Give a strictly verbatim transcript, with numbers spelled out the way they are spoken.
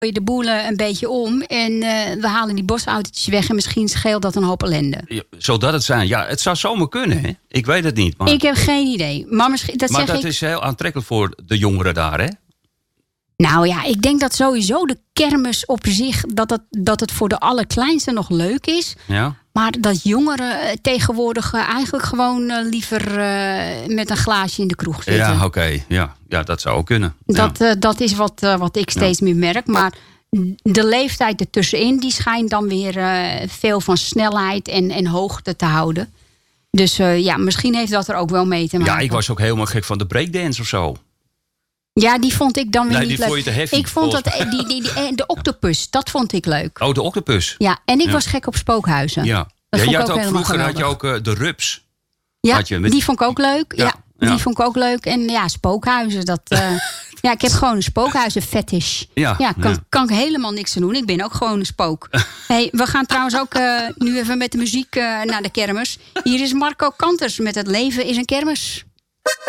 je de boelen een beetje om. En uh, we halen die bosautootjes weg. En misschien scheelt dat een hoop ellende. Ja, zodat het zijn. Ja, het zou zomaar kunnen. Hè? Ik weet het niet. Maar... Ik heb geen idee. Maar, misschien, dat, maar zeg dat ik... is heel aantrekkelijk voor de jongeren daar, hè? Nou ja, ik denk dat sowieso de kermis op zich... dat het, dat het voor de allerkleinste nog leuk is. Ja. Maar dat jongeren tegenwoordig eigenlijk gewoon uh, liever uh, met een glaasje in de kroeg zitten. Ja, oké. Okay. Ja. ja, dat zou ook kunnen. Dat, ja. uh, dat is wat, uh, wat ik steeds ja. meer merk. Maar de leeftijd ertussenin... die schijnt dan weer uh, veel van snelheid en, en hoogte te houden. Dus uh, ja, misschien heeft dat er ook wel mee te maken. Ja, ik was ook helemaal gek van de breakdance of zo. Ja, die vond ik dan weer nee, niet die leuk. Vond je te heavy, ik vond dat die, die, die, de octopus, dat vond ik leuk. Oh, de octopus. Ja, en ik ja. was gek op spookhuizen. Ja, dat ja vond je ik had ook, ook vroeger geweldig. had je ook uh, de rups. Ja, had je met... die vond ik ook leuk. Ja, ja, ja. ja. die vond ik ook leuk. En ja, spookhuizen, dat... Uh, ja, ik heb gewoon een spookhuizen-fetish. Ja, ja, kan, ja. kan ik helemaal niks aan doen. Ik ben ook gewoon een spook. Hey, we gaan trouwens ook uh, nu even met de muziek uh, naar de kermis. Hier is Marco Kanters met Het leven is een kermis.